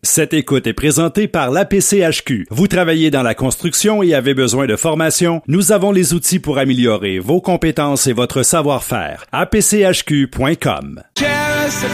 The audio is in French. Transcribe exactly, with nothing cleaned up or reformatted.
Cette écoute est présentée par l'A P C H Q. Vous travaillez dans la construction et avez besoin de formation? Nous avons les outils pour améliorer vos compétences et votre savoir-faire. A P C H Q point com. Just a